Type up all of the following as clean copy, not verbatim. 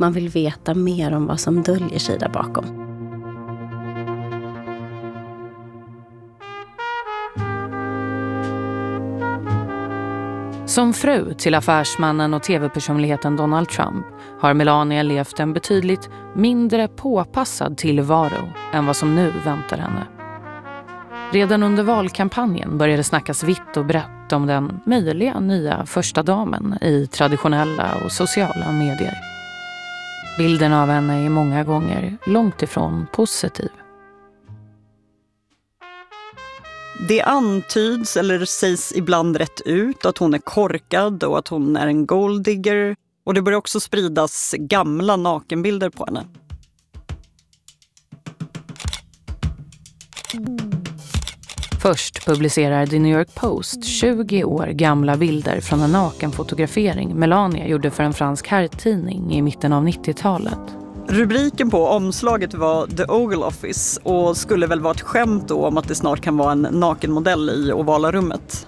man vill veta mer om vad som döljer sig där bakom. Som fru till affärsmannen och tv-personligheten Donald Trump har Melania levt en betydligt mindre påpassad tillvaro än vad som nu väntar henne. Redan under valkampanjen började snackas vitt och brett om den möjliga nya första damen i traditionella och sociala medier. Bilden av henne är många gånger långt ifrån positiv. Det antyds eller sägs ibland rätt ut att hon är korkad och att hon är en golddigger. Och det börjar också spridas gamla nakenbilder på henne. Först publicerar The New York Post 20 år gamla bilder från en nakenfotografering Melania gjorde för en fransk herrtidning i mitten av 90-talet. Rubriken på omslaget var The Oval Office och skulle väl vara ett skämt då om att det snart kan vara en nakenmodell i ovala rummet.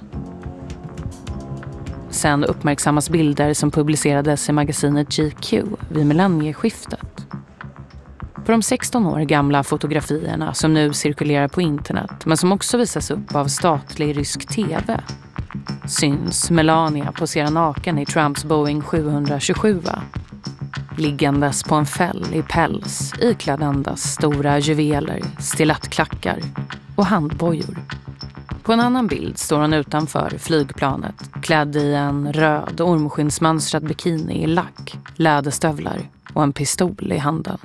Sen uppmärksammas bilder som publicerades i magasinet GQ vid millennieskiftet. På de 16 år gamla fotografierna som nu cirkulerar på internet men som också visas upp av statlig rysk tv syns Melania posera naken i Trumps Boeing 727 liggandes på en fäll i päls iklädd endast stora juveler, stilettklackar och handbojor. På en annan bild står hon utanför flygplanet klädd i en röd ormskinnsmönstrad bikini i lack, läderstövlar och en pistol i handen.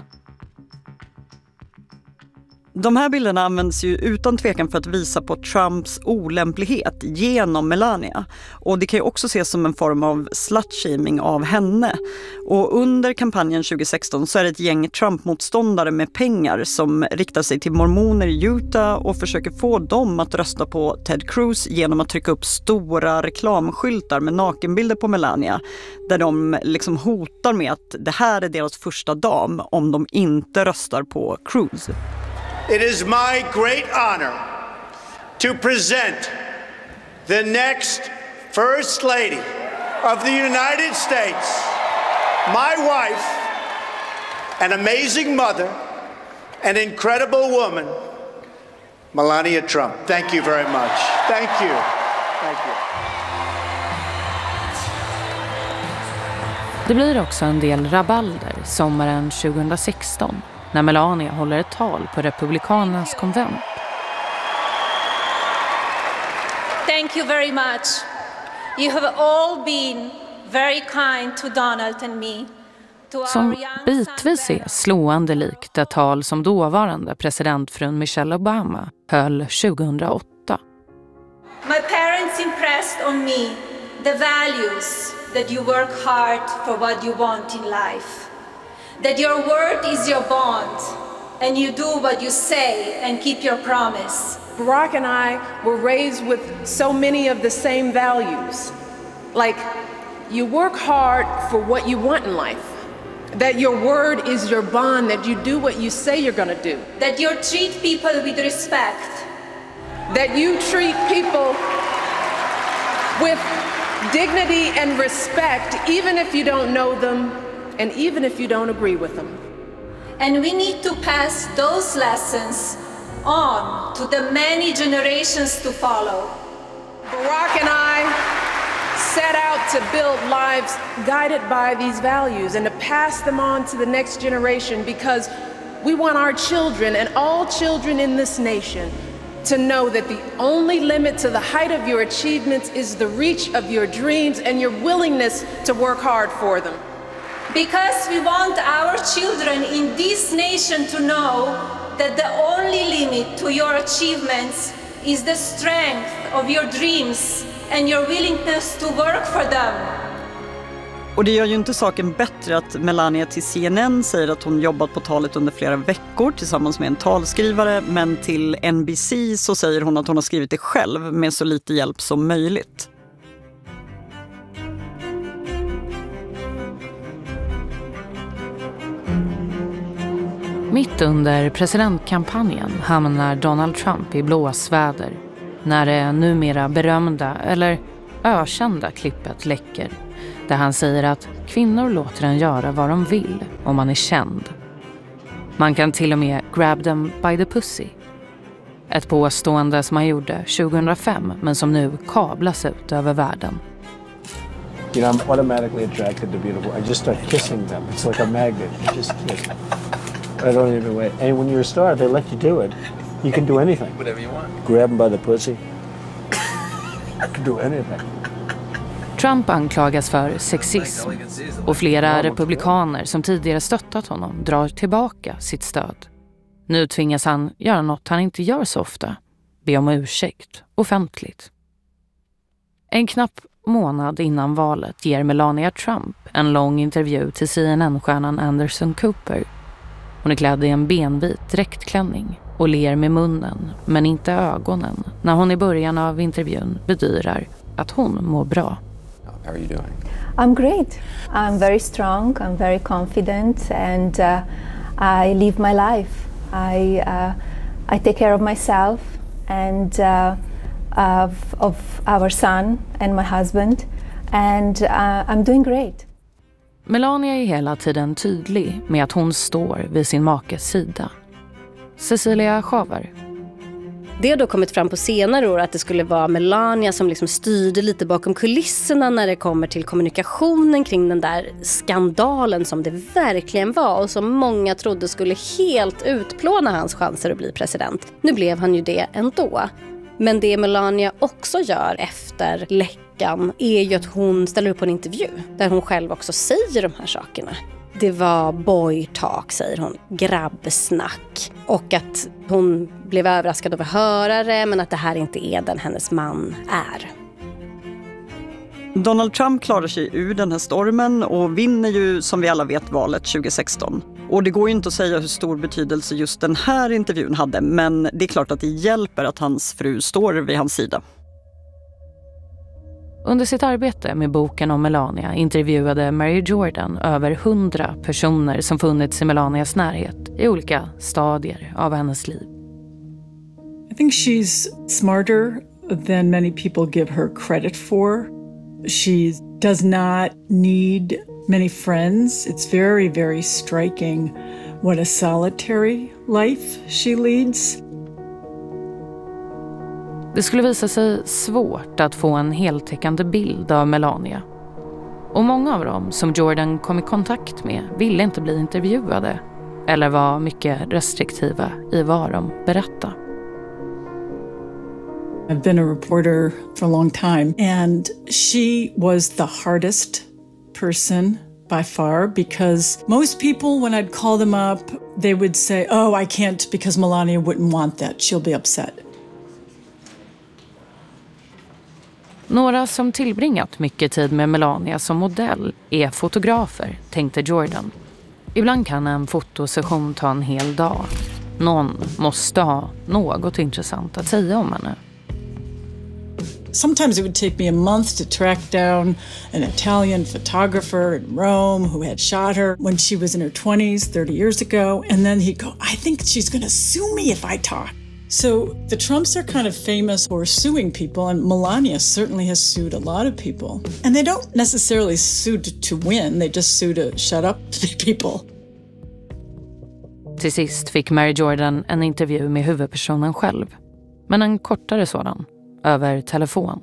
De här bilderna används ju utan tvekan för att visa på Trumps olämplighet genom Melania. Och det kan ju också ses som en form av slutshaming av henne. Och under kampanjen 2016 så är det ett gäng Trump-motståndare med pengar som riktar sig till mormoner i Utah och försöker få dem att rösta på Ted Cruz genom att trycka upp stora reklamskyltar med nakenbilder på Melania. Där de liksom hotar med att det här är deras första dam om de inte röstar på Cruz. It is my great honor to present the next First Lady of the United States, my wife, an amazing mother, an incredible woman, Melania Trump. Thank you very much. Thank you. Thank you. Det blir också en del rabalder sommaren 2016 när Melania håller ett tal på Republikanernas konvent. Thank you very much. You have all been very kind to Donald and me. Som bitvis är slående likt ett tal som dåvarande presidentfrun Michelle Obama höll 2008. My parents impressed on me the values that you work hard for what you want in life. That your word is your bond, and you do what you say and keep your promise. Barack and I were raised with so many of the same values. Like, you work hard for what you want in life. That your word is your bond, that you do what you say you're gonna do. That you treat people with respect. That you treat people with dignity and respect, even if you don't know them, and even if you don't agree with them. And we need to pass those lessons on to the many generations to follow. Barack and I set out to build lives guided by these values and to pass them on to the next generation because we want our children and all children in this nation to know that the only limit to the height of your achievements is the reach of your dreams and your willingness to work hard for them. Because we want our children in this nation to know that the only limit to your achievements is the strength of your dreams and your willingness to work for them. Och det gör ju inte saken bättre att Melania till CNN säger att hon jobbat på talet under flera veckor tillsammans med en talskrivare, men till NBC så säger hon att hon har skrivit det själv med så lite hjälp som möjligt. Mitt under presidentkampanjen hamnar Donald Trump i blåsväder när det numera berömda eller ökända klippet läcker där han säger att kvinnor låter en göra vad de vill om man är känd. Man kan till och med grab them by the pussy. Ett påstående som han gjorde 2005 men som nu kablas ut över världen. You know, I'm automatically attracted to beautiful. I just start kissing them. It's like a magnet. You just kiss. I don't even wait. And when you're a star, they let you do it. You can do anything. Whatever you want. Grab them by the pussy. You can do anything. Trump anklagas för sexism och flera republikaner som tidigare stöttat honom drar tillbaka sitt stöd. Nu tvingas han göra något han inte gör så ofta, be om ursäkt offentligt. En knapp månad innan valet ger Melania Trump en lång intervju till CNN-stjärnan Anderson Cooper. Hon är klädd i en benvit dräktklänning och ler med munnen, men inte ögonen, när hon i början av intervjun bedyrar att hon mår bra. How are you doing? I'm great. I'm very strong. I'm very confident, and I live my life. I take care of myself and of our son and my husband, and I'm doing great. Melania är hela tiden tydlig med att hon står vid sin makes sida. Cecilia Schaver. Det har då kommit fram på senare år att det skulle vara Melania som liksom styrde lite bakom kulisserna när det kommer till kommunikationen kring den där skandalen som det verkligen var och som många trodde skulle helt utplåna hans chanser att bli president. Nu blev han ju det ändå. Men det Melania också gör efter läckan är ju att hon ställer upp på en intervju där hon själv också säger de här sakerna. Det var boy talk, säger hon, grabbsnack. Och att hon blev överraskad av att höra det, men att det här inte är den hennes man är. Donald Trump klarar sig ur den här stormen och vinner ju som vi alla vet valet 2016. Och det går ju inte att säga hur stor betydelse just den här intervjun hade, men det är klart att det hjälper att hans fru står vid hans sida. Under sitt arbete med boken om Melania intervjuade Mary Jordan över 100 personer som funnits i Melanias närhet i olika stadier av hennes liv. I think she's smarter than many people give her credit for. She does not need many friends. It's very, very striking what a solitary life she leads. Det skulle visa sig svårt att få en heltäckande bild av Melania. Och många av dem som Jordan kom i kontakt med ville inte bli intervjuade eller var mycket restriktiva i vad de berättade. I've been a reporter for a long time, and she was the hardest person by far, because most people, when I'd call them up, they would say, oh, I can't because Melania wouldn't want that. She'll be upset. Några som tillbringat mycket tid med Melania som modell är fotografer, tänkte Jordan. Ibland kan en fotosession ta en hel dag. Någon måste ha något intressant att säga om henne. Sometimes it would take me a month to track down an Italian photographer in Rome who had shot her when she was in her 20s, 30 years ago. And then he'd go, I think she's going to sue me if I talk. So the Trumps are kind of famous for suing people, and Melania certainly has sued a lot of people. And they don't necessarily sue to win, they just sue to shut up people. Till sist fick Mary Jordan en intervju med huvudpersonen själv. Men en kortare sådan, över telefon.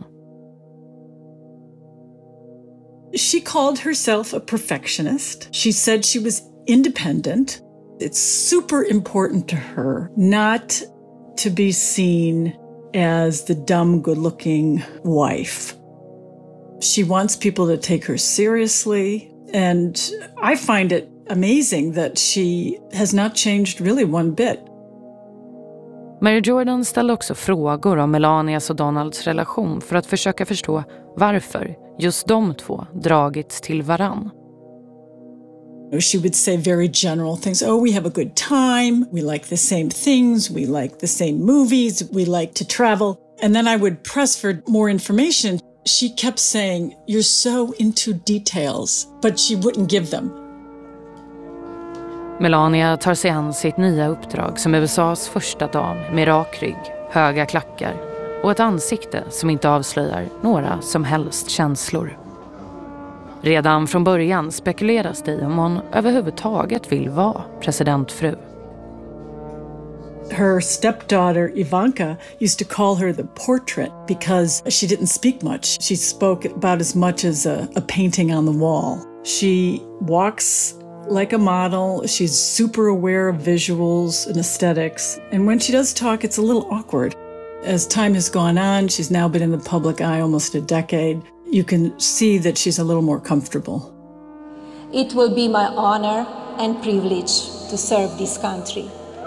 She called herself a perfectionist. She said she was independent. It's super important to her not to be seen as the dumb, good-looking wife. She wants people to take her seriously, and I find it amazing that she has not changed really one bit. Mary Jordan ställde också frågor om Melanias och Donalds relation för att försöka förstå varför just de två dragits till varann. She would say very general things. Oh, we have a good time. We like the same things. We like the same movies. We like to travel. And then I would press for more information. She kept saying, you're so into details, but she wouldn't give them. Melania tar sig an sitt nya uppdrag som USAs första dam med rak rygg, höga klackar och ett ansikte som inte avslöjar några som helst känslor. Redan från början spekuleras det om hon överhuvudtaget vill vara presidentfru. Her stepdaughter Ivanka used to call her the portrait because she didn't speak much. She spoke about as much as a painting on the wall. She walks like a model. She's super aware of visuals and aesthetics. And when she does talk, it's a little awkward. As time has gone on, she's now been in the public eye almost a decade. You can see that she's a little more comfortable. It will be my honor and privilege to serve this country.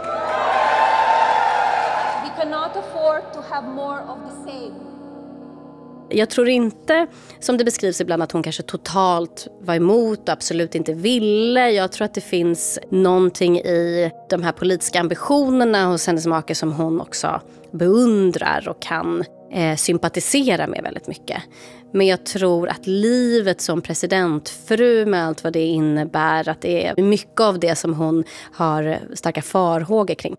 We cannot afford to have more of the same. Jag tror inte, som det beskrivs ibland, att hon kanske totalt var emot och absolut inte ville. Jag tror att det finns någonting i de här politiska ambitionerna hos hennes make som hon också beundrar och kan sympatisera med väldigt mycket. Men jag tror att livet som presidentfru med allt vad det innebär, att det är mycket av det som hon har starka farhågor kring.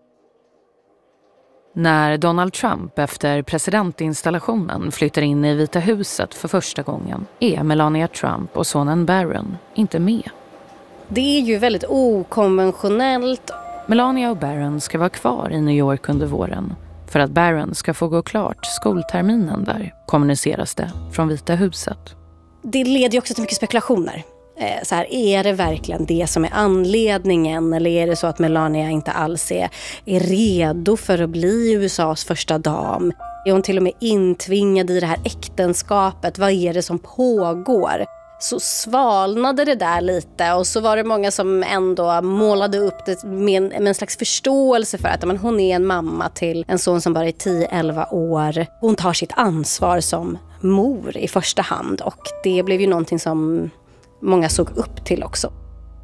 När Donald Trump efter presidentinstallationen flyttar in i Vita huset för första gången är Melania Trump och sonen Barron inte med. Det är ju väldigt okonventionellt. Melania och Barron ska vara kvar i New York under våren för att Barron ska få gå klart skolterminen där, kommuniceras det från Vita huset. Det leder ju också till mycket spekulationer. Så här, är det verkligen det som är anledningen, eller är det så att Melania inte alls är redo för att bli USAs första dam? Är hon till och med intvingad i det här äktenskapet? Vad är det som pågår? Så svalnade det där lite, och så var det många som ändå målade upp det med en slags förståelse för att hon är en mamma till en son som bara är 10-11 år. Hon tar sitt ansvar som mor i första hand, och det blev ju någonting som många såg upp till också.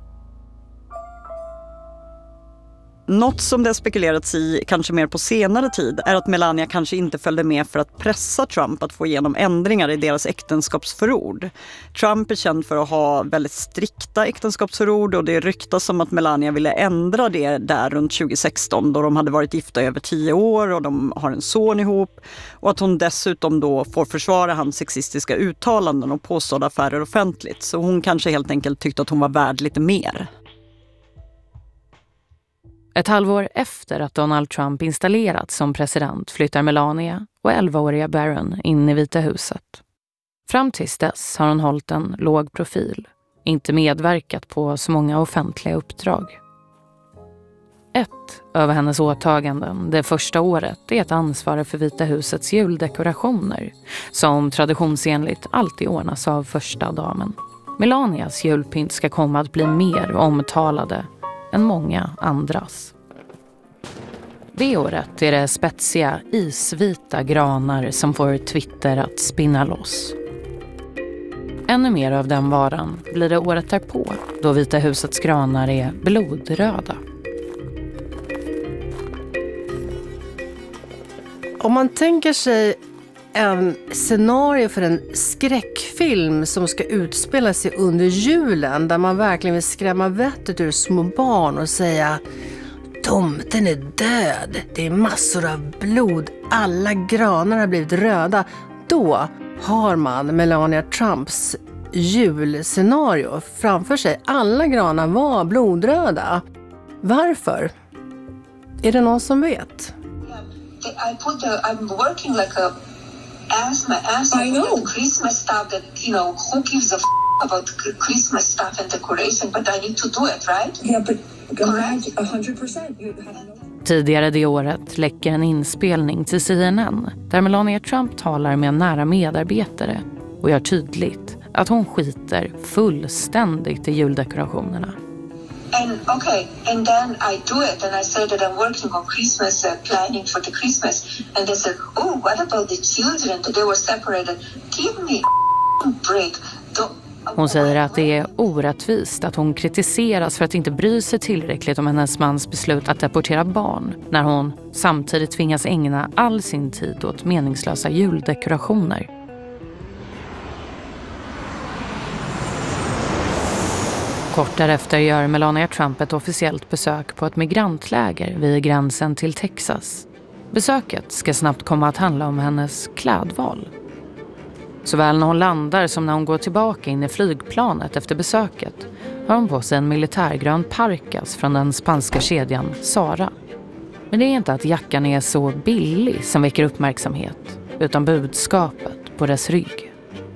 Något som det spekulerats i kanske mer på senare tid är att Melania kanske inte följde med för att pressa Trump att få igenom ändringar i deras äktenskapsförord. Trump är känd för att ha väldigt strikta äktenskapsförord, och det ryktas om att Melania ville ändra det där runt 2016 då de hade varit gifta över 10 år och de har en son ihop, och att hon dessutom då får försvara hans sexistiska uttalanden och påstådda affärer offentligt. Så hon kanske helt enkelt tyckte att hon var värd lite mer. Ett halvår efter att Donald Trump installerats som president flyttar Melania och 11-åriga Barron in i Vita huset. Fram tills dess har hon hållit en låg profil, inte medverkat på så många offentliga uppdrag. Ett av hennes åtaganden det första året är att ansvara för Vita husets juldekorationer, som traditionsenligt alltid ordnas av första damen. Melanias julpynt ska komma att bli mer omtalade än många andras. Det året är det spetsiga, isvita granar som får Twitter att spinna loss. Ännu mer av den varan blir det året därpå, då Vita husets granar är blodröda. Om man tänker sig en scenario för en skräckfilm som ska utspela sig under julen, där man verkligen vill skrämma vettet ur små barn och säga: tomten är död, det är massor av blod, alla granar har blivit röda. Då har man Melania Trumps julscenario framför sig. Alla granar var blodröda. Varför? Är det någon som vet? I'm working like a ass off with Christmas stuff that, who gives a about Christmas stuff and decoration, but I need to do it, right? Yeah, but correct? 100%. Tidigare det året läcker en inspelning till CNN där Melania Trump talar med en nära medarbetare och gör tydligt att hon skiter fullständigt i juldekorationerna. And then I do it, and I say that I'm working on Christmas, planning for the Christmas, and they said, oh, what about the children? They were separated. Give me a break. Hon säger att det är orättvist att hon kritiseras för att inte bry sig tillräckligt om hennes mans beslut att deportera barn, när hon samtidigt tvingas ägna all sin tid åt meningslösa juldekorationer. Kort därefter gör Melania Trump ett officiellt besök på ett migrantläger vid gränsen till Texas. Besöket ska snabbt komma att handla om hennes klädval. Såväl när hon landar som när hon går tillbaka in i flygplanet efter besöket har hon på sig en militärgrön parkas från den spanska kedjan Zara. Men det är inte att jackan är så billig som väcker uppmärksamhet, utan budskapet på dess rygg.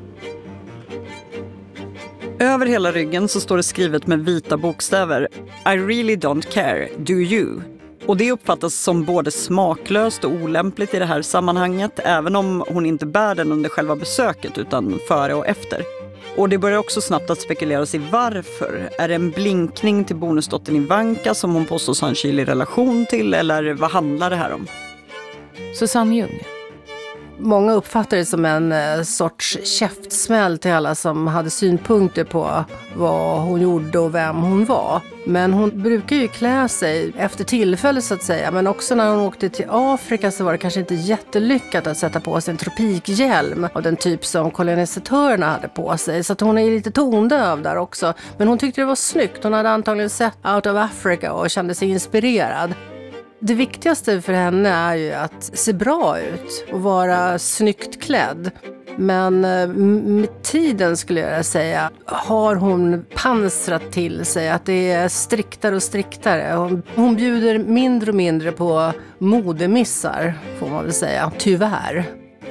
Över hela ryggen så står det skrivet med vita bokstäver: I really don't care, do you? Och det uppfattas som både smaklöst och olämpligt i det här sammanhanget, även om hon inte bär den under själva besöket utan före och efter. Och det börjar också snabbt att spekuleras i varför. Är det en blinkning till bonusdottern Ivanka som hon påstås ha en kylig relation till, eller vad handlar det här om? Susanne Ljung. Många uppfattar det som en sorts käftsmäll till alla som hade synpunkter på vad hon gjorde och vem hon var. Men hon brukar ju klä sig efter tillfälle så att säga. Men också när hon åkte till Afrika så var det kanske inte jättelyckat att sätta på sig en tropikhjälm av den typ som kolonisatörerna hade på sig. Så att hon är lite tondöv där också. Men hon tyckte det var snyggt. Hon hade antagligen sett Out of Africa och kände sig inspirerad. Det viktigaste för henne är ju att se bra ut och vara snyggt klädd. Men med tiden skulle jag säga har hon pansrat till sig att det är striktare och striktare. Hon bjuder mindre och mindre på modemissar får man väl säga, tyvärr.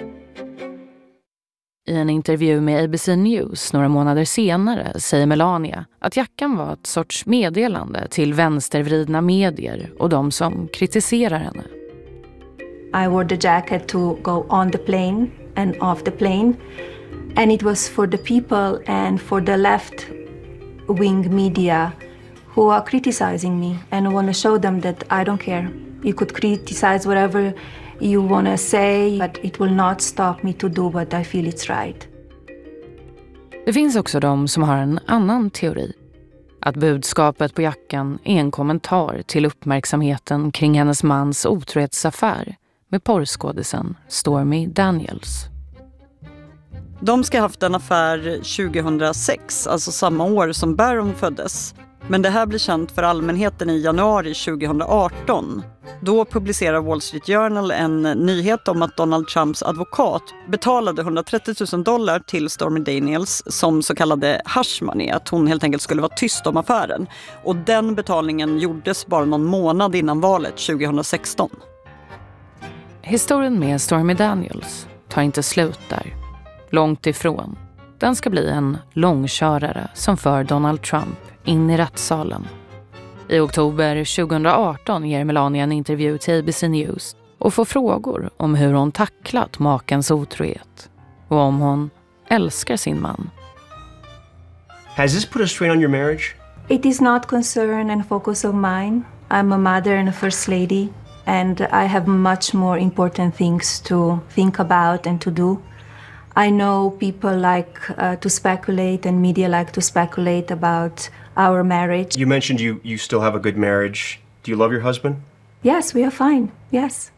I en intervju med ABC News några månader senare säger Melania att jackan var ett sorts meddelande till vänstervridna medier och de som kritiserar henne. I wore the jacket to go on the plane and off the plane. And it was for the people and for the left-wing media who are criticizing me. And I want to show them that I don't care. You could criticize whatever you want to say, but it will not stop me to do what I feel it's right. Det finns också de som har en annan teori. Att budskapet på jackan är en kommentar till uppmärksamheten kring hennes mans otrohetsaffär med porrskådisen Stormy Daniels. De ska ha haft en affär 2006, alltså samma år som Barron föddes. Men det här blir känt för allmänheten i januari 2018. Då publicerar Wall Street Journal en nyhet om att Donald Trumps advokat betalade $130,000 till Stormy Daniels som så kallade hush money, att hon helt enkelt skulle vara tyst om affären. Och den betalningen gjordes bara någon månad innan valet 2016. Historien med Stormy Daniels tar inte slut där. Långt ifrån. Den ska bli en långkörare som för Donald Trump in i rättssalen. I oktober 2018 ger Melania en intervju till ABC News och får frågor om hur hon tacklat makens otrohet och om hon älskar sin man. Has this put a strain on your marriage? It is not concern and focus of mine. I'm a mother and a first lady, and I have much more important things to think about and to do. I know people like to speculate and media like to speculate about our marriage. You mentioned you still have a good marriage. Do you love your husband? Yes, we are fine. Yes.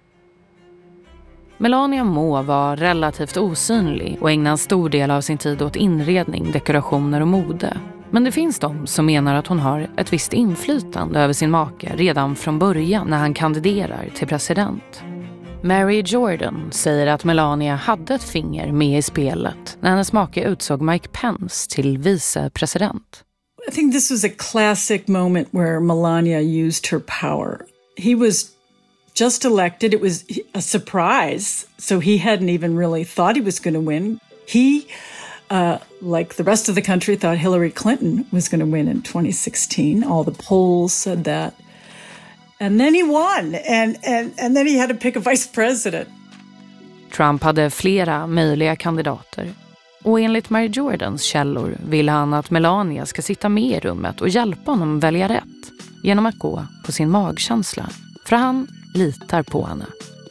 Melania må vara relativt osynlig och ägna en stor del av sin tid åt inredning, dekorationer och mode. Men det finns de som menar att hon har ett visst inflytande över sin make redan från början när han kandiderar till president. Mary Jordan säger att Melania hade ett finger med i spelet när hennes make utsåg Mike Pence till vicepresident. I think this was a classic moment where Melania used her power. He was just elected. It was a surprise. So he hadn't even really thought he was going to win. He, like the rest of the country, thought Hillary Clinton was going to win in 2016. All the polls said that. And then he won. And then he had to pick a vice president. Trump hade flera möjliga kandidater. Och enligt Mary Jordans källor vill han att Melania ska sitta med i rummet och hjälpa honom välja rätt genom att gå på sin magkänsla. För han litar på henne.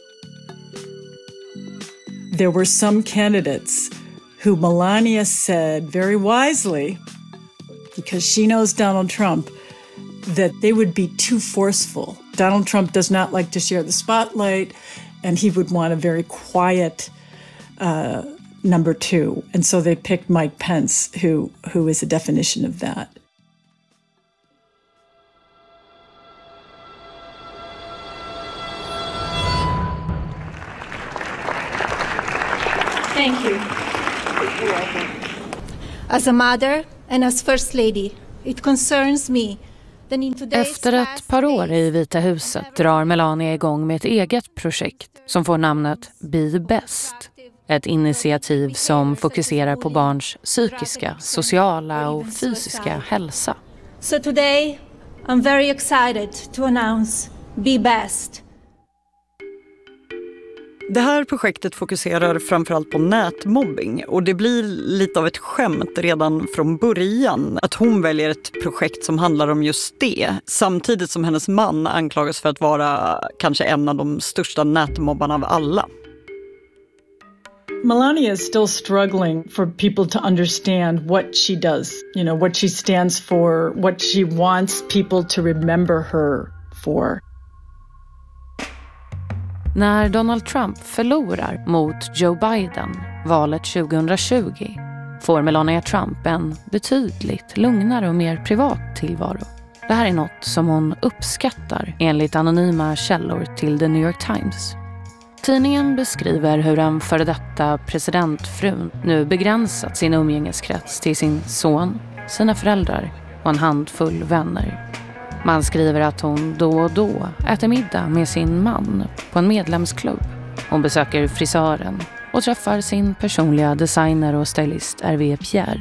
There were some candidates who Melania said very wisely, because she knows Donald Trump, that they would be too forceful. Donald Trump does not like to share the spotlight, and he would want a very quiet number two. And so they picked Mike Pence, who is a definition of that. Thank you. As a mother and as First Lady, it concerns me. Efter ett par år i Vita huset drar Melania igång med ett eget projekt som får namnet Be Best. Ett initiativ som fokuserar på barns psykiska, sociala och fysiska hälsa. So today I'm very excited to announce Be Best. Det här projektet fokuserar framförallt på nätmobbing och det blir lite av ett skämt redan från början att hon väljer ett projekt som handlar om just det, samtidigt som hennes man anklagas för att vara kanske en av de största nätmobbarna av alla. Melania is still struggling for people to understand what she does, you know, what she stands for, what she wants people to remember her for. När Donald Trump förlorar mot Joe Biden valet 2020 får Melania Trump en betydligt lugnare och mer privat tillvaro. Det här är något som hon uppskattar enligt anonyma källor till The New York Times. Tidningen beskriver hur en före detta presidentfrun nu begränsat sin umgängeskrets till sin son, sina föräldrar och en handfull vänner. Man skriver att hon då och då äter middag med sin man på en medlemsklubb. Hon besöker frisören och träffar sin personliga designer och stylist Hervé Pierre.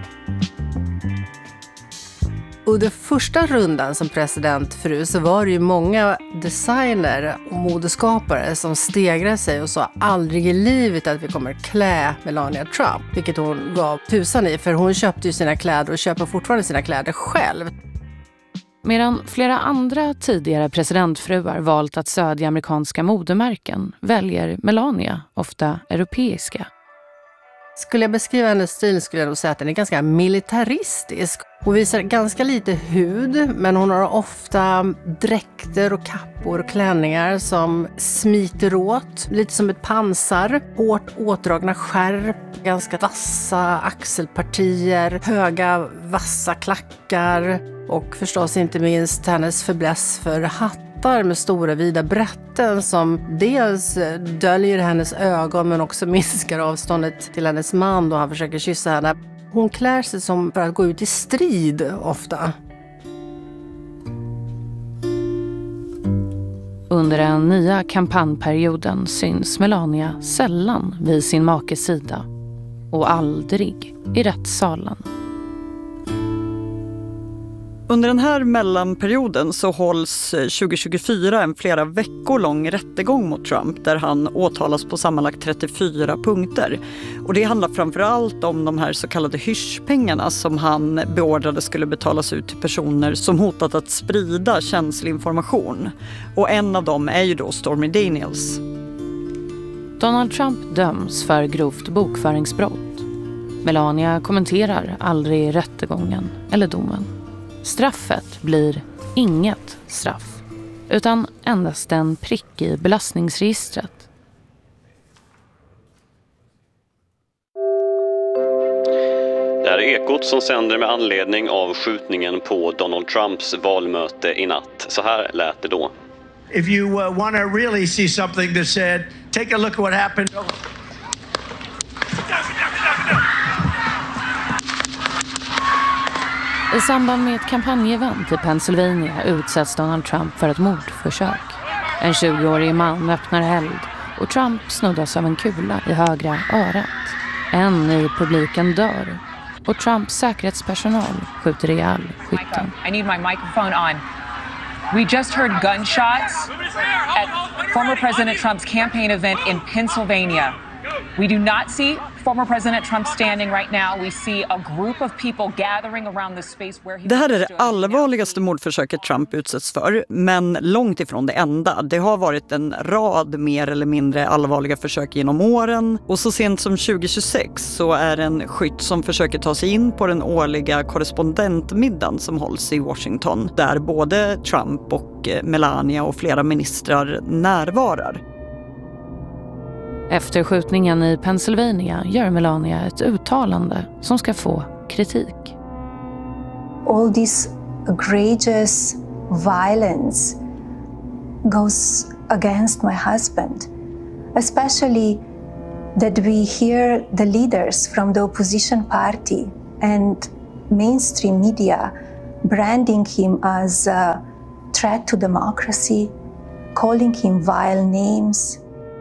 Under första rundan som presidentfru så var det ju många designer och modeskapare som stegrade sig och sa aldrig i livet att vi kommer klä Melania Trump. Vilket hon gav tusan i, för hon köpte ju sina kläder och köper fortfarande sina kläder själv. Medan flera andra tidigare presidentfruar valt att stödja amerikanska modemärken väljer Melania ofta europeiska. Skulle jag beskriva hennes stil skulle jag nog säga att den är ganska militaristisk. Hon visar ganska lite hud, men hon har ofta dräkter och kappor och klänningar som smiter åt. Lite som ett pansar, hårt åtdragna skärp, ganska vassa axelpartier, höga vassa klackar och förstås inte minst hennes fäbless för hattar med stora vida brätten som dels döljer hennes ögon men också minskar avståndet till hennes man då han försöker kyssa henne. Hon klär sig som för att gå ut i strid ofta. Under den nya kampanjperioden syns Melania sällan vid sin makes sida och aldrig i rättssalen. Under den här mellanperioden så hålls 2024 en flera veckor lång rättegång mot Trump där han åtalas på sammanlagt 34 punkter. Och det handlar framförallt om de här så kallade hyschpengarna som han beordrade skulle betalas ut till personer som hotat att sprida känslig information. Och en av dem är ju då Stormy Daniels. Donald Trump döms för grovt bokföringsbrott. Melania kommenterar aldrig rättegången eller domen. Straffet blir inget straff, utan endast en prick i belastningsregistret. Det här är Ekot som sänder med anledning av skjutningen på Donald Trumps valmöte i natt. Så här lät det då. If you want to really see something that said, take a look at what happened. I samband med ett kampanjevent i Pennsylvania utsätts Donald Trump för ett mordförsök. En 20-årig man öppnar eld och Trump snuddas av en kula i högra örat. En i publiken dör och Trumps säkerhetspersonal skjuter ihjäl skytten. I need my microphone on. We just heard gunshots at former President Trump's campaign event in Pennsylvania. We do not see former President Trump standing right now. We see a group of people gathering around the space where he. Det här är det allvarligaste mordförsöket Trump utsätts för, men långt ifrån det enda. Det har varit en rad mer eller mindre allvarliga försök genom åren. Och så sent som 2026 så är en skytt som försöker ta sig in på den årliga korrespondentmiddagen som hålls i Washington, där både Trump och Melania och flera ministrar närvarar. Efter skjutningen i Pennsylvania gör Melania ett uttalande som ska få kritik. All this egregious violence goes against my husband, especially that we hear the leaders from the opposition party and mainstream media branding him as a threat to democracy, calling him vile names.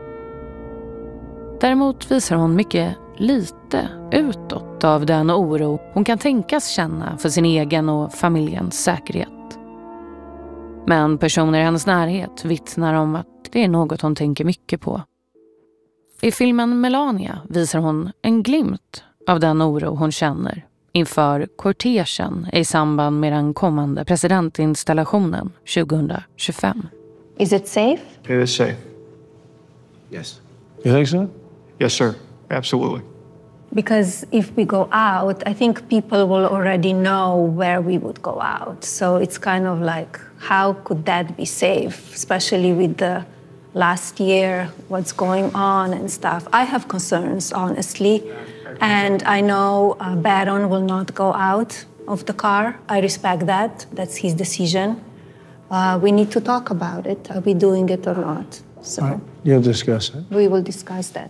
Däremot visar hon mycket lite utåt av den oro hon kan tänkas känna för sin egen och familjens säkerhet. Men personer i hennes närhet vittnar om att det är något hon tänker mycket på. I filmen Melania visar hon en glimt av den oro hon känner inför kortegen i samband med den kommande presidentinstallationen 2025. Is it safe? It is safe. Yes. You think so? Yes, sir. Absolutely. Because if we go out, I think people will already know where we would go out. So it's kind of like, how could that be safe, especially with the last year, what's going on and stuff. I have concerns, honestly. And I know Barron will not go out of the car. I respect that. That's his decision. We need to talk about it. Are we doing it or not? So right. You'll discuss it. We will discuss that.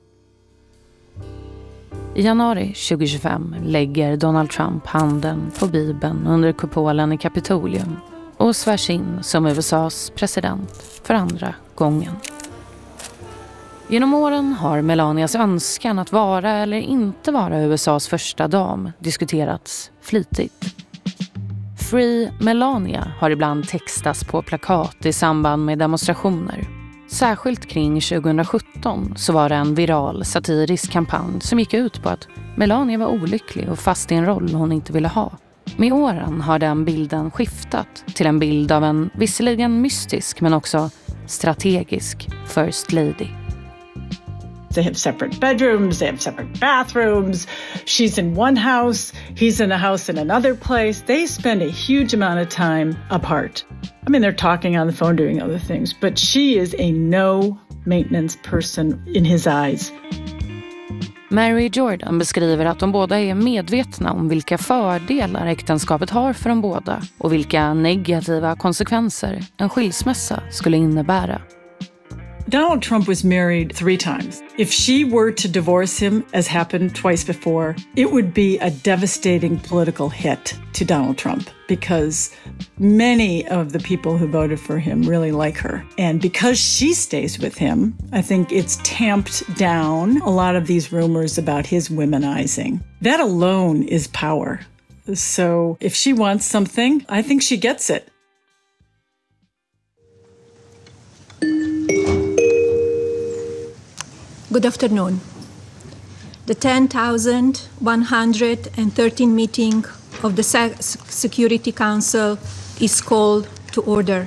I januari 2025 lägger Donald Trump handen på Bibeln under kupolen i Kapitolium och svärs in som USAs president för andra gången. Genom åren har Melanias önskan att vara eller inte vara USAs första dam diskuterats flitigt. Free Melania har ibland textats på plakat i samband med demonstrationer. Särskilt kring 2017 så var det en viral satirisk kampanj som gick ut på att Melania var olycklig och fast i en roll hon inte ville ha. Med åren har den bilden skiftat till en bild av en visserligen mystisk men också strategisk First Lady. They have separate bedrooms, they have separate bathrooms. She's in one house, he's in a house in another place. They spend a huge amount of time apart. I mean, they're talking on the phone, doing other things, but she is a no-maintenance person in his eyes. Mary Jordan beskriver att de båda är medvetna om vilka fördelar äktenskapet har för de båda och vilka negativa konsekvenser en skilsmässa skulle innebära. Donald Trump was married 3 times. If she were to divorce him, as happened twice before, it would be a devastating political hit to Donald Trump because many of the people who voted for him really like her. And because she stays with him, I think it's tamped down a lot of these rumors about his womanizing. That alone is power. So if she wants something, I think she gets it. Good afternoon. The 10,113 meeting of the Security Council is called to order.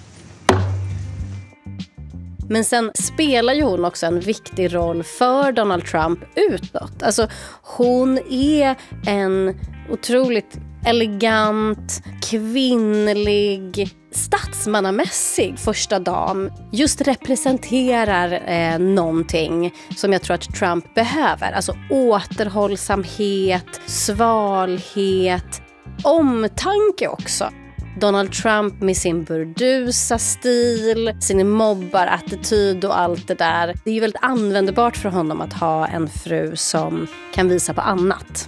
Men sen spelar ju hon också en viktig roll för Donald Trump utåt. Alltså hon är en otroligt elegant, kvinnlig, statsmannamässig första dam. Just representerar någonting som jag tror att Trump behöver. Alltså återhållsamhet, svalhet, omtanke också. Donald Trump med sin burdusa stil, sin mobbarattityd och allt det där. Det är ju väldigt användbart för honom att ha en fru som kan visa på annat.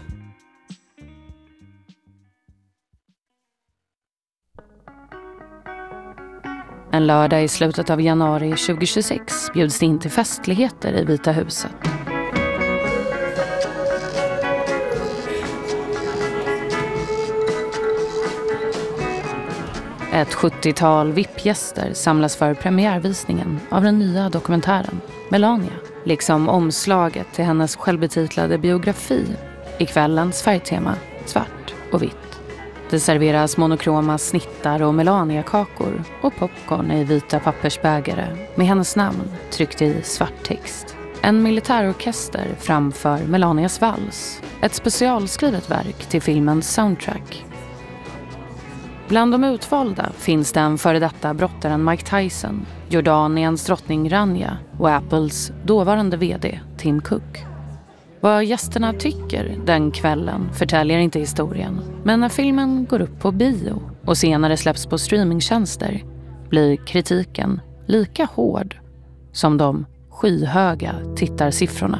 En lördag i slutet av januari 2026 bjuds det in till festligheter i Vita huset. Ett 70-tal VIP-gäster samlas för premiärvisningen av den nya dokumentären Melania, liksom omslaget till hennes självbetitlade biografi i kvällens färgtema svart och vitt. Det serveras monokroma snittar och Melania-kakor och popcorn i vita pappersbägare med hennes namn tryckt i svart text. En militärorkester framför Melanias vals, ett specialskrivet verk till filmens soundtrack. Bland de utvalda finns den före detta brottaren Mike Tyson, Jordaniens drottning Rania och Apples dåvarande vd Tim Cook. Vad gästerna tycker den kvällen förtäljer inte historien. Men när filmen går upp på bio och senare släpps på streamingtjänster blir kritiken lika hård som de skyhöga tittarsiffrorna.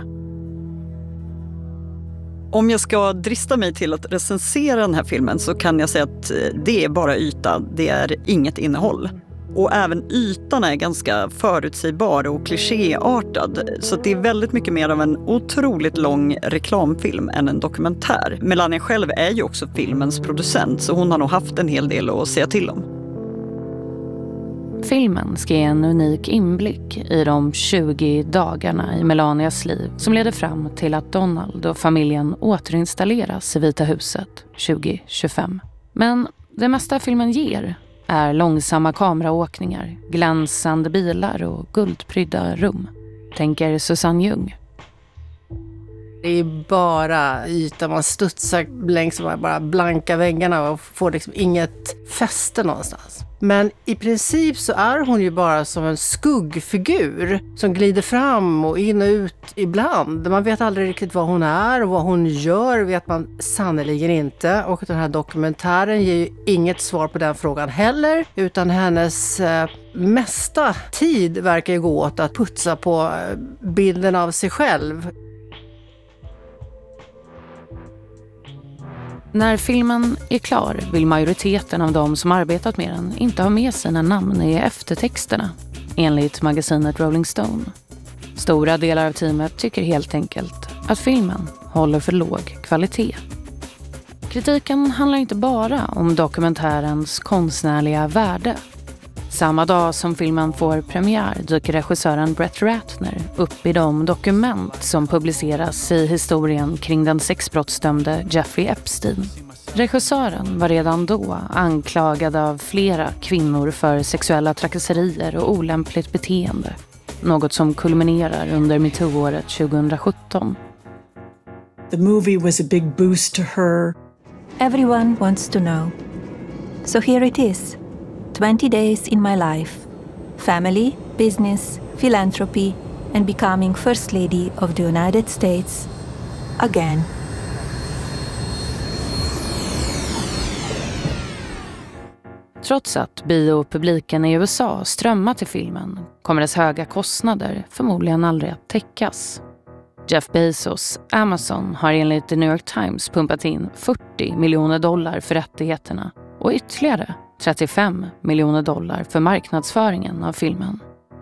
Om jag ska drista mig till att recensera den här filmen så kan jag säga att det är bara yta, det är inget innehåll. Och även ytan är ganska förutsägbar och klichéartad. Så det är väldigt mycket mer av en otroligt lång reklamfilm än en dokumentär. Melania själv är ju också filmens producent så hon har nog haft en hel del att säga till om. Filmen ska ge en unik inblick i de 20 dagarna i Melanias liv som leder fram till att Donald och familjen återinstalleras i Vita huset 2025. Men det mesta filmen ger är långsamma kameraåkningar, glänsande bilar och guldprydda rum, tänker Susanne Ljung. Det är bara yta, man studsar längs de bara blanka väggarna och får liksom inget fäste någonstans. Men i princip så är hon ju bara som en skuggfigur som glider fram och in och ut ibland. Man vet aldrig riktigt vad hon är och vad hon gör vet man sannoliken inte. Och den här dokumentären ger ju inget svar på den frågan heller. Utan hennes mesta tid verkar ju gå åt att putsa på bilden av sig själv. När filmen är klar vill majoriteten av de som arbetat med den inte ha med sina namn i eftertexterna, enligt magasinet Rolling Stone. Stora delar av teamet tycker helt enkelt att filmen håller för låg kvalitet. Kritiken handlar inte bara om dokumentärens konstnärliga värde. Samma dag som filmen får premiär dyker regissören Brett Ratner upp i de dokument som publiceras i historien kring den sexbrottsdömde Jeffrey Epstein. Regissören var redan då anklagad av flera kvinnor för sexuella trakasserier och olämpligt beteende. Något som kulminerar under MeToo-året 2017. The movie was a big boost to her. Everyone wants to know. So here it is. 20 days in my life. Family, business, philanthropy, and becoming First Lady of the United States. Again. Trots att biopubliken i USA strömmar till filmen kommer dess höga kostnader förmodligen aldrig att täckas. Jeff Bezos, Amazon, har enligt The New York Times pumpat in $40 miljoner för rättigheterna och ytterligare $35 miljoner för marknadsföringen av filmen.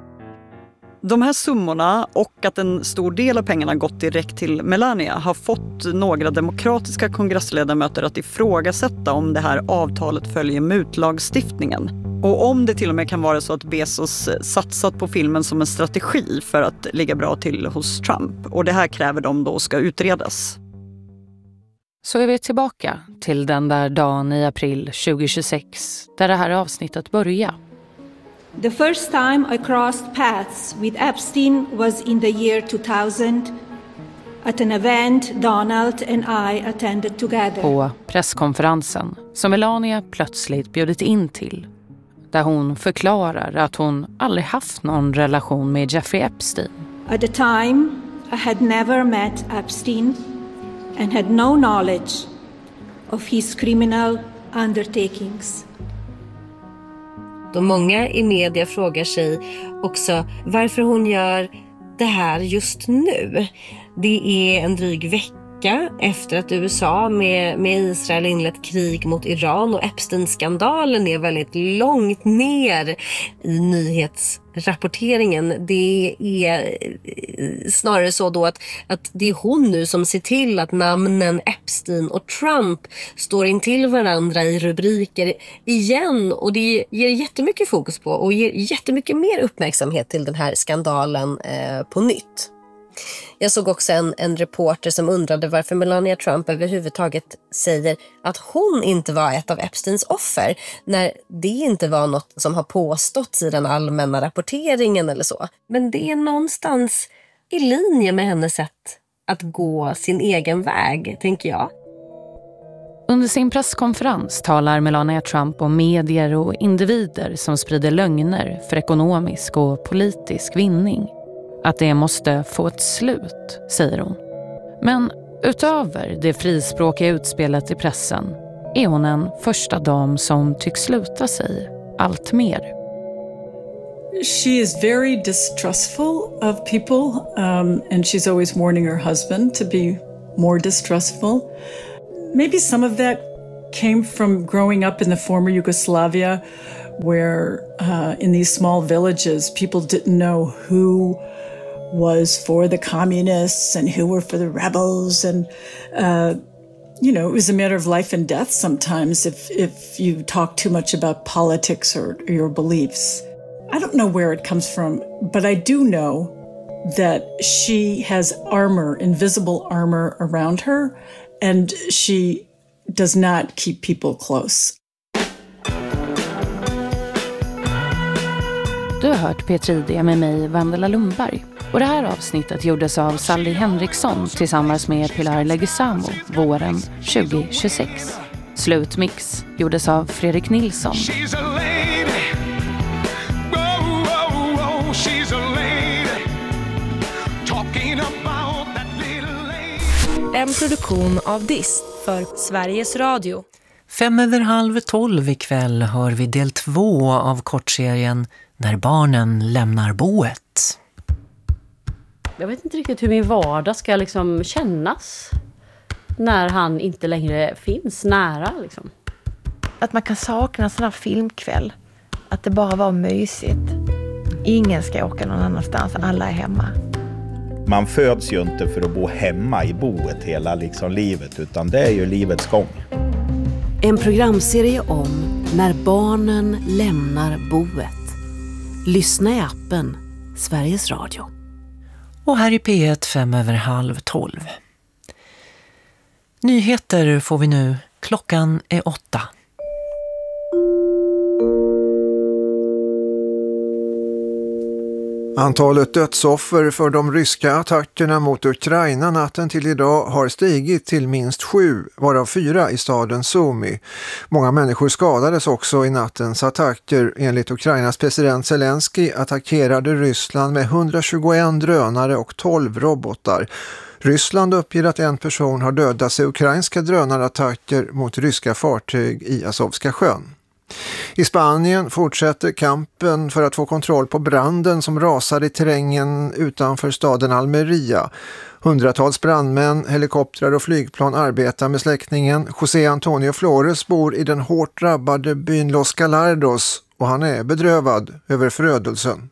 De här summorna och att en stor del av pengarna gått direkt till Melania har fått några demokratiska kongressledamöter att ifrågasätta om det här avtalet följer mutlagstiftningen. Och om det till och med kan vara så att Bezos satsat på filmen som en strategi för att ligga bra till hos Trump. Och det här kräver de då ska utredas. Så är vi tillbaka till den där dagen i april 2026 där det här avsnittet börjar. The first time I crossed paths with Epstein was in the year 2000 at an event Donald and I attended together. På presskonferensen som Melania plötsligt bjudit in till, där hon förklarar att hon aldrig haft någon relation med Jeffrey Epstein. At the time, I had never met Epstein and had no knowledge of his criminal undertakings. Då många i media frågar sig också varför hon gör det här just nu. Det är en dryg vecka efter att USA med Israel inlett krig mot Iran och Epstein-skandalen är väldigt långt ner i nyhetsrapporteringen. Det är snarare så då att det är hon nu som ser till att namnen Epstein och Trump står in till varandra i rubriker igen, och det ger jättemycket fokus på och ger jättemycket mer uppmärksamhet till den här skandalen på nytt. Jag såg också en reporter som undrade varför Melania Trump överhuvudtaget säger att hon inte var ett av Epsteins offer, när det inte var något som har påståtts i den allmänna rapporteringen eller så. Men det är någonstans i linje med hennes sätt att gå sin egen väg, tänker jag. Under sin presskonferens talar Melania Trump om medier och individer som sprider lögner för ekonomisk och politisk vinning. Att det måste få ett slut, säger hon. Men utöver det frispråkiga utspelet i pressen är hon en första dam som tycks sluta sig allt mer. She is very distrustful of people, and she's always warning her husband to be more distrustful. Maybe some of that came from growing up in the former Yugoslavia, where in these small villages, people didn't know who was for the communists and who were for the rebels. And, it was a matter of life and death sometimes if you talk too much about politics or your beliefs. I don't know where it comes from, but I do know that she has armor, invisible armor around her, and she does not keep people close. Du har hört P3 med mig, Vandela Lundberg. Och det här avsnittet gjordes av Sally Henriksson tillsammans med Pilar Leguizamo våren 2026. Slutmix gjordes av Fredrik Nilsson. En produktion av Dist för Sveriges Radio. 11:55 ikväll hör vi del 2 av kortserien När barnen lämnar boet. Jag vet inte riktigt hur min vardag ska liksom kännas när han inte längre finns nära. Liksom. Att man kan sakna en sån här filmkväll. Att det bara var mysigt. Ingen ska åka någon annanstans, alla är hemma. Man föds ju inte för att bo hemma i boet hela livet, utan det är ju livets gång. En programserie om När barnen lämnar boet. Lyssna i appen Sveriges Radio. Och här i P1 5:30. Nyheter får vi nu. Klockan är 8. Antalet dödsoffer för de ryska attackerna mot Ukraina natten till idag har stigit till minst 7, varav 4 i staden Sumy. Många människor skadades också i nattens attacker. Enligt Ukrainas president Zelensky attackerade Ryssland med 121 drönare och 12 robotar. Ryssland uppger att en person har dödats i ukrainska drönarattacker mot ryska fartyg i Azovska sjön. I Spanien fortsätter kampen för att få kontroll på branden som rasar i terrängen utanför staden Almeria. Hundratals brandmän, helikoptrar och flygplan arbetar med släckningen. José Antonio Flores bor i den hårt drabbade byn Los Galardos och han är bedrövad över förödelsen.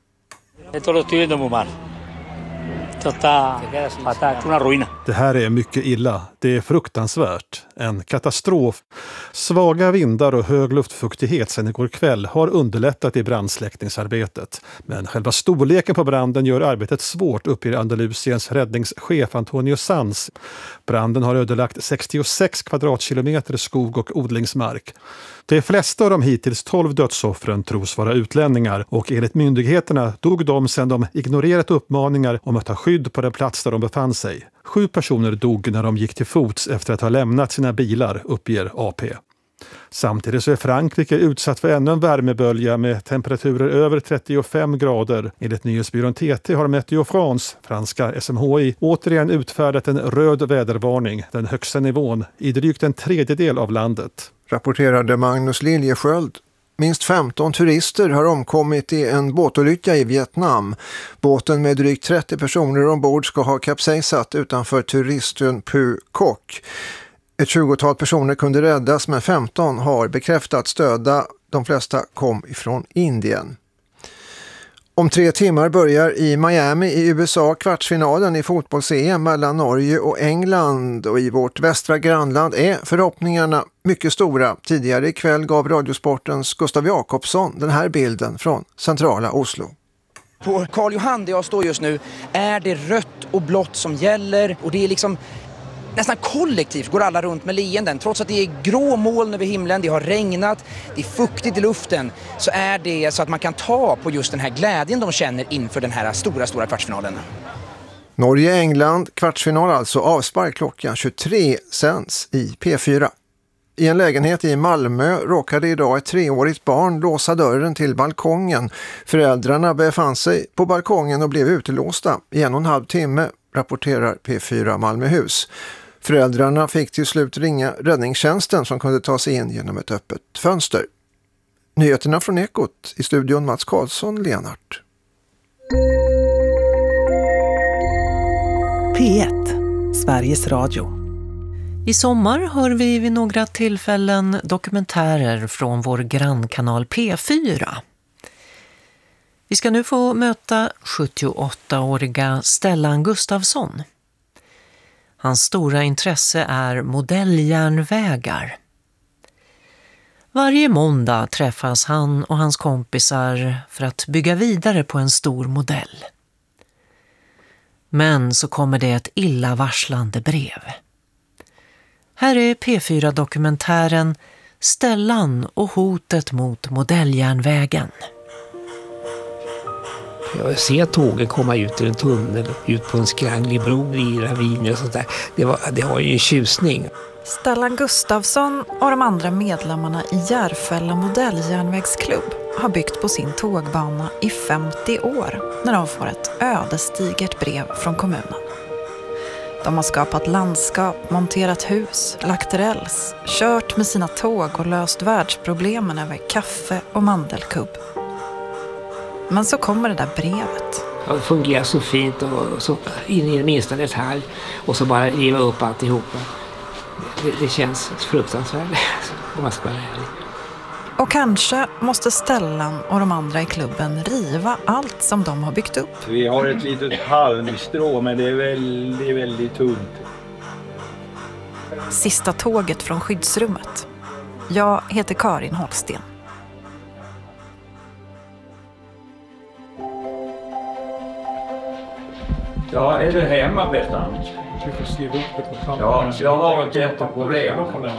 Det här är mycket illa. Det är fruktansvärt. En katastrof. Svaga vindar och hög luftfuktighet sedan igår kväll har underlättat i brandsläckningsarbetet. Men själva storleken på branden gör arbetet svårt, uppger Andalusiens räddningschef Antonio Sanz. Branden har ödelagt 66 kvadratkilometer skog och odlingsmark. De flesta av de hittills 12 dödsoffren tros vara utlänningar och enligt myndigheterna dog de sedan de ignorerat uppmaningar om att ta skydd på den plats där de befann sig. 7 personer dog när de gick till fots efter att ha lämnat sina bilar, uppger AP. Samtidigt så är Frankrike utsatt för ännu en värmebölja med temperaturer över 35 grader. Enligt nyhetsbyrån TT har Meteo France, franska SMHI, återigen utfärdat en röd vädervarning, den högsta nivån, i drygt en tredjedel av landet. Rapporterade Magnus Liljesköld. Minst 15 turister har omkommit i en båtolycka i Vietnam. Båten med drygt 30 personer ombord ska ha kapsejsat utanför turistön Phu Quoc. Ett 20-tal personer kunde räddas men 15 har bekräftats döda. De flesta kom ifrån Indien. Om 3 timmar börjar i Miami i USA kvartsfinalen i fotbolls-EM mellan Norge och England, och i vårt västra grannland är förhoppningarna mycket stora. Tidigare ikväll gav Radiosportens Gustav Jakobsson den här bilden från centrala Oslo. På Karl Johan där jag står just nu är det rött och blått som gäller, och det är liksom nästan kollektivt går alla runt med leenden. Trots att det är grå moln över himlen, det har regnat, det är fuktigt i luften, så är det så att man kan ta på just den här glädjen de känner inför den här stora kvartsfinalen. Norge-England, kvartsfinal alltså, avspark klockan 23 sänds i P4. I en lägenhet i Malmö råkade idag ett 3-årigt barn låsa dörren till balkongen. Föräldrarna befann sig på balkongen och blev utelåsta i 1,5 timme, rapporterar P4 Malmöhus. Föräldrarna fick till slut ringa räddningstjänsten som kunde ta sig in genom ett öppet fönster. Nyheterna från Ekot, i studion Mats Karlsson, Lenart. P1, Sveriges Radio. I sommar hör vi vid några tillfällen dokumentärer från vår grannkanal P4. Vi ska nu få möta 78-åriga Stellan Gustafsson. Hans stora intresse är modelljärnvägar. Varje måndag träffas han och hans kompisar för att bygga vidare på en stor modell. Men så kommer det ett illavarslande brev. Här är P4-dokumentären Stellan och hotet mot modelljärnvägen. Jag ser tågen komma ut ur en tunnel, ut på en skranglig bro i raviner och sånt där. Det har ju en tjusning. Stellan Gustafsson och de andra medlemmarna i Järfälla modelljärnvägsklubb har byggt på sin tågbana i 50 år när de får ett ödesdigert brev från kommunen. De har skapat landskap, monterat hus, lagt räls, kört med sina tåg och löst världsproblemen över kaffe och mandelkubb. Men så kommer det där brevet. Det fungerar så fint och så in i den minsta detalj och så bara riva upp alltihopa. Det känns fruktansvärt om man ska vara ärlig. Och kanske måste Stellan och de andra i klubben riva allt som de har byggt upp. Vi har ett litet halmstrå, men det är väldigt tunt. Sista tåget från skyddsrummet. Jag heter Karin Holsten. Ja, är det hemma Bettan? Ja, jag har ett jätteproblem.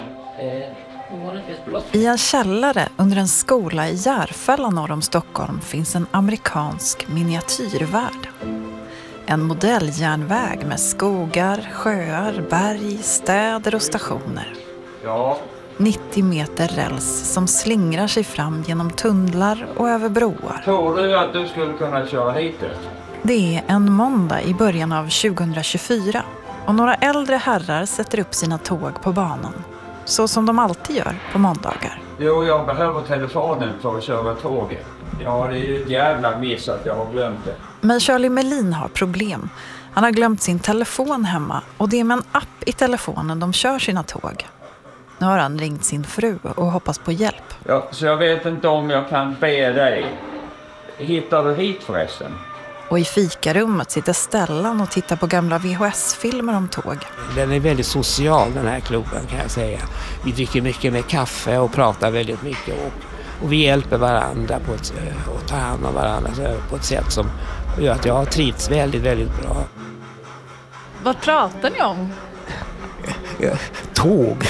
I en källare under en skola i Järfälla norr om Stockholm finns en amerikansk miniatyrvärld. En modelljärnväg med skogar, sjöar, berg, städer och stationer. Ja. 90 meter räls som slingrar sig fram genom tunnlar och över broar. Tror du att du skulle kunna köra hit det? Det är en måndag i början av 2024 och några äldre herrar sätter upp sina tåg på banan. Så som de alltid gör på måndagar. Jo, jag behöver telefonen för att köra tåget. Ja, det är ju ett jävla miss att jag har glömt det. Men Charlie Melin har problem. Han har glömt sin telefon hemma och det är med en app i telefonen de kör sina tåg. Nu har han ringt sin fru och hoppas på hjälp. Ja, så jag vet inte om jag kan be dig. Hittar du hit förresten? Och i fikarummet sitter Stellan och tittar på gamla VHS-filmer om tåg. Den är väldigt social, den här klubben, kan jag säga. Vi dricker mycket med kaffe och pratar väldigt mycket. Och vi hjälper varandra och tar hand om varandra på ett sätt som gör att jag har trivts väldigt, väldigt bra. Vad pratar ni om? Tåg.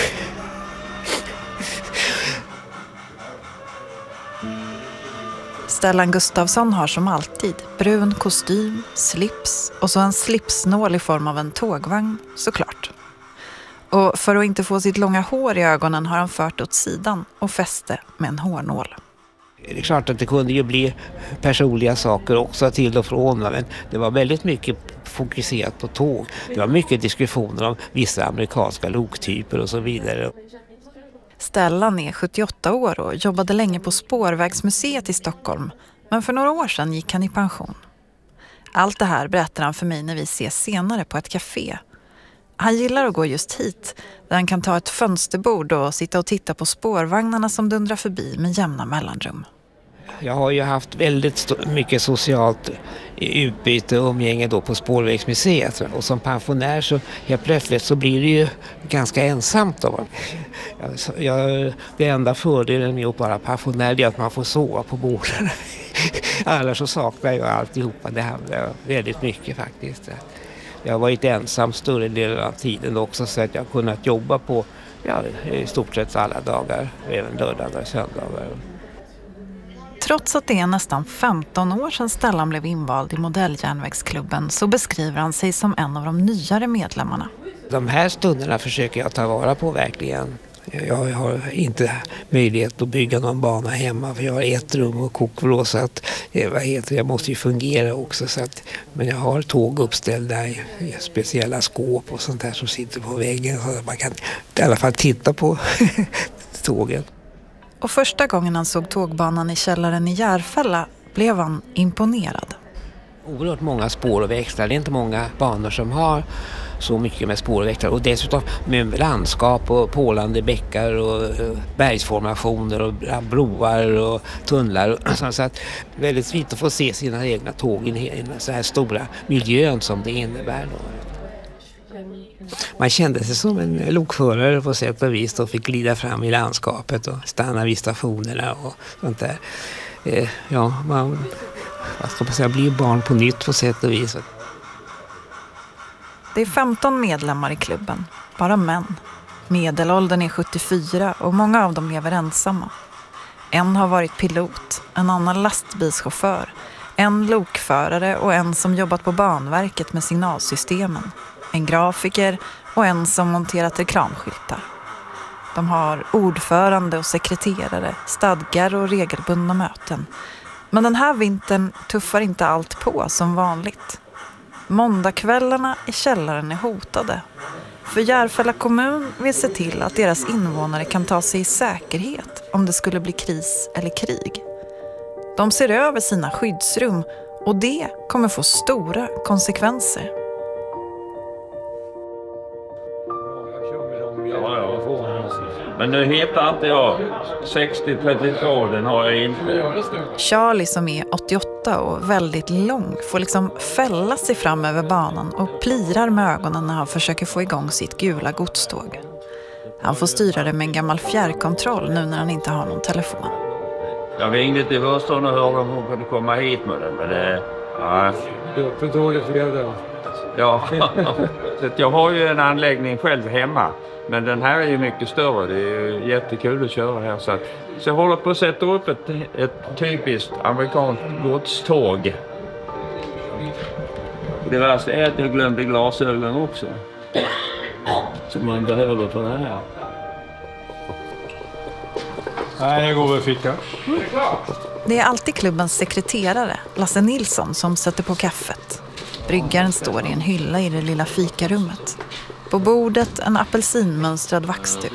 Stellan Gustafsson har som alltid brun kostym, slips och så en slipsnål i form av en tågvagn, såklart. Och för att inte få sitt långa hår i ögonen har han fört åt sidan och fäste med en hårnål. Det är klart att det kunde ju bli personliga saker också till och från, men det var väldigt mycket fokuserat på tåg. Det var mycket diskussioner om vissa amerikanska loktyper och så vidare. Stellan är 78 år och jobbade länge på Spårvägsmuseet i Stockholm, men för några år sedan gick han i pension. Allt det här berättar han för mig när vi ses senare på ett café. Han gillar att gå just hit, där han kan ta ett fönsterbord och sitta och titta på spårvagnarna som dundrar förbi med jämna mellanrum. Jag har ju haft väldigt mycket socialt utbyte och umgänge då på Spårvägsmuseet. Och som pensionär så helt plötsligt så blir det ju ganska ensamt då. Det enda fördelen med att vara pensionär är att man får sova på borden. Annars så saknar jag alltihopa. Det handlar väldigt mycket faktiskt. Jag har varit ensam större delen av tiden också, så att jag har kunnat jobba på i stort sett alla dagar, även lördagar och söndagar. Trots att det är nästan 15 år sedan Stellan blev invald i modelljärnvägsklubben så beskriver han sig som en av de nyare medlemmarna. De här stunderna försöker jag ta vara på verkligen. Jag har inte möjlighet att bygga någon bana hemma, för jag har ett rum och kokvrå, så att jag måste ju fungera också. Så att, men jag har tåg uppställda i speciella skåp och sånt där som sitter på väggen, så att man kan i alla fall titta på tågen. Och första gången han såg tågbanan i källaren i Järfälla blev han imponerad. Oerhört många spår och växlar. Det är inte många banor som har så mycket med spår och växlar. Och dessutom med landskap och pålande bäckar och bergsformationer och broar och tunnlar. Så att väldigt fint att få se sina egna tåg i den så här stora miljön som det innebär. Man kände sig som en lokförare på sätt och vis och fick glida fram i landskapet och stanna vid stationerna och sånt där. Ja, man blir barn på nytt på sätt och vis. Det är 15 medlemmar i klubben, bara män. Medelåldern är 74 och många av dem lever ensamma. En har varit pilot, en annan lastbilschaufför, en lokförare och en som jobbat på Banverket med signalsystemen. En grafiker och en som monterat reklamskyltar. De har ordförande och sekreterare, stadgar och regelbundna möten. Men den här vintern tuffar inte allt på som vanligt. Måndagskvällarna i källaren är hotade. För Järfälla kommun vill se till att deras invånare kan ta sig i säkerhet om det skulle bli kris eller krig. De ser över sina skyddsrum och det kommer få stora konsekvenser. Men nu hittar inte jag 60-32, den har jag inte. Charlie som är 88 och väldigt lång får liksom fälla sig fram över banan och plirar med ögonen när han försöker få igång sitt gula godståg. Han får styra det med en gammal fjärrkontroll nu när han inte har någon telefon. Jag ringde till Wörston och hörde om hon kunde komma hit med den, men det... Ja. Du förstår det för Ja, så jag har ju en anläggning själv hemma. Men den här är ju mycket större. Det är ju jättekul att köra här. Så jag håller på att sätta upp ett typiskt amerikanskt godståg. Det värsta är att jag glömde glasögon också. Som man behöver på det här. Nej, jag går över fickan. Det är alltid klubbens sekreterare, Lasse Nilsson, som sätter på kaffet. Bryggaren står i en hylla i det lilla fikarummet. På bordet en apelsinmönstrad vaxduk.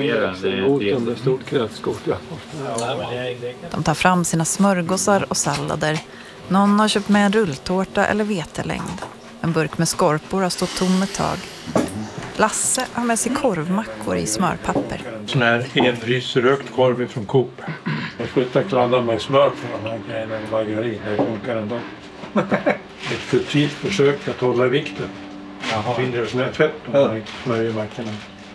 De tar fram sina smörgåsar och sallader. Någon har köpt med en rulltårta eller vetelängd. En burk med skorpor har stått tom ett tag. Lasse har med sig korvmackor i smörpapper. Sån här enrysrökt korv från Coop. Jag slutar kladda med smör på den här grejen och margarin. Det funkar ändå. Ett förtidigt försök att hålla vikten. Mindre som är fett och smörjmackorna.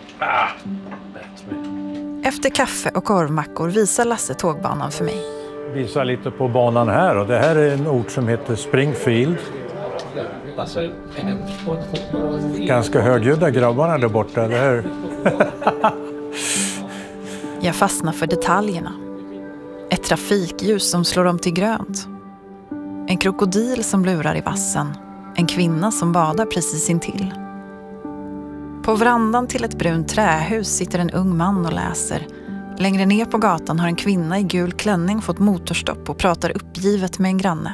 Efter kaffe och korvmackor visar Lasse tågbanan för mig. Visar lite på banan här, och det här är en ort som heter Springfield. Ganska högljudda grabbarna där borta, eller hur? Jag fastnar för detaljerna. Ett trafikljus som slår om till grönt. En krokodil som lurar i vassen. En kvinna som badar precis intill. På verandan till ett brunt trähus sitter en ung man och läser. Längre ner på gatan har en kvinna i gul klänning fått motorstopp och pratar uppgivet med en granne.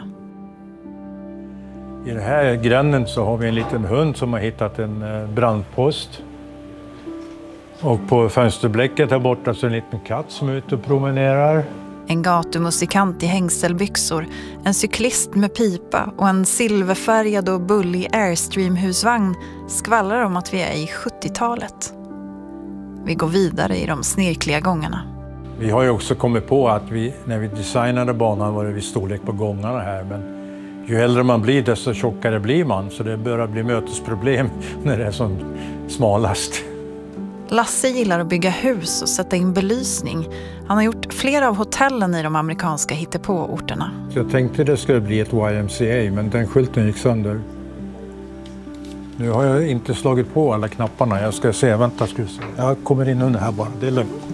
I den här grannen så har vi en liten hund som har hittat en brandpost. Och på fönsterblecket här borta så är en liten katt som är ute och promenerar. En gatumusikant i hängselbyxor, en cyklist med pipa och en silverfärgad och bullig Airstream-husvagn skvallrar om att vi är i 70-talet. Vi går vidare i de snirkliga gångarna. Vi har ju också kommit på att när vi designade banan var det vid storlek på gångarna här. Men ju äldre man blir desto tjockare blir man, så det börjar bli mötesproblem när det är som smalast. Lasse gillar att bygga hus och sätta in belysning. Han har gjort flera av hotellen i de amerikanska hittepå-orterna. Jag tänkte det skulle bli ett YMCA, men den skylten gick sönder. Nu har jag inte slagit på alla knapparna. Jag ska se, vänta, ska se. Jag kommer in under här bara, det är lugnt.